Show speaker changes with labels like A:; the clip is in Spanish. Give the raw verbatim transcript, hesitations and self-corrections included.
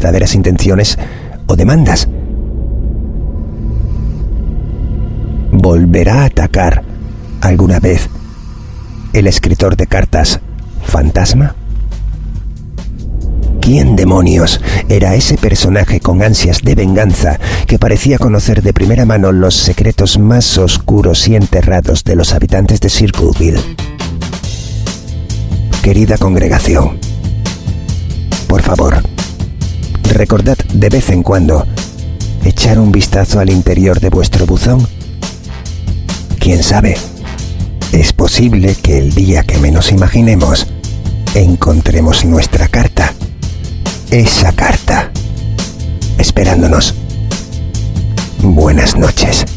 A: verdaderas intenciones o demandas. ¿Volverá a atacar alguna vez el escritor de cartas fantasma? ¿Quién demonios era ese personaje con ansias de venganza que parecía conocer de primera mano los secretos más oscuros y enterrados de los habitantes de Circleville? Querida congregación, por favor, recordad de vez en cuando echar un vistazo al interior de vuestro buzón. ¿Quién sabe? Es posible que el día que menos imaginemos encontremos nuestra carta. Esa carta esperándonos. Buenas noches.